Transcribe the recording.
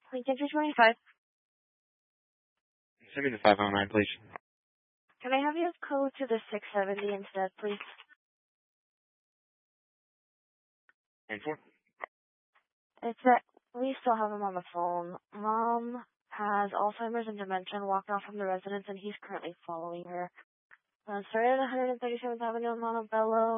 Lincoln 225. Send me the 509, please. Can I have your code to the 670 instead, please? And 4. It's that we still have him on the phone. Mom has Alzheimer's and dementia and walked off from the residence, and he's currently following her. Started at 137th Avenue in Montebello.